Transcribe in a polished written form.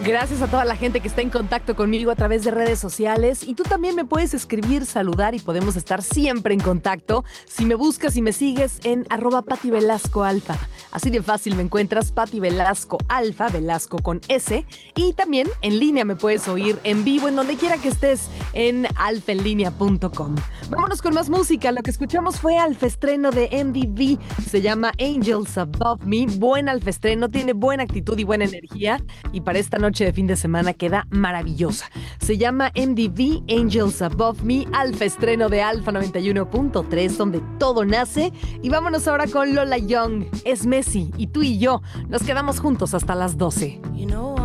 Gracias a toda la gente que está en contacto conmigo a través de redes sociales. Y tú también me puedes escribir, saludar y podemos estar siempre en contacto si me buscas y me sigues en @PatiVelascoAlfa. Así de fácil me encuentras, Pati Velasco Alfa, Velasco con S. Y también en línea me puedes oír en vivo en donde quiera que estés en alfaenlinea.com. Vámonos con más música. Lo que escuchamos fue alfaestreno de MDV. Se llama Angels Above Me. Buen alfaestreno, tiene buena actitud y buena energía. Y para esta noche de fin de semana queda maravillosa. Se llama MDV Angels Above Me, alfaestreno de Alfa 91.3, donde todo nace. Y vámonos ahora con Lola Young. Es Messi y tú y yo nos quedamos juntos hasta las 12.